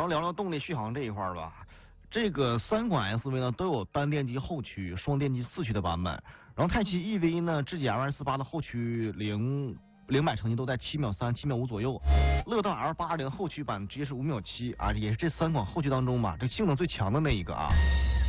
咱聊聊动力续航这一块吧。这个3款 SUV 呢都有单电机后驱、双电机4驱的版本。然后泰系 EV 呢，智己 L28的后驱0百成绩都在7秒3、7秒5左右。乐道 L80后驱版直接是5秒7啊，也是这3款后驱当中嘛，这性能最强的那一个啊。